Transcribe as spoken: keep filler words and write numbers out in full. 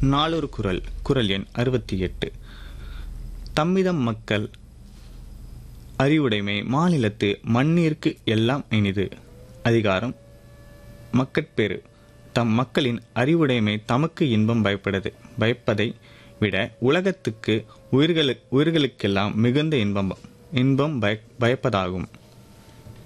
நாளொரு குறள். குறள் எண் அறுபத்தி எட்டு. தம்மிதம் மக்கள் அறிவுடைமை மாநிலத்து மண்ணிற்கு எல்லாம் இனிது. அதிகாரம் மக்கட்பேறு. தம் மக்களின் அறிவுடைமை தமக்கு இன்பம் பயப்படது பயப்பதை விட உலகத்துக்கு உயிர்களு உயிர்களுக்கெல்லாம் மிகுந்த இன்பம் இன்பம் பய பயப்பதாகும்.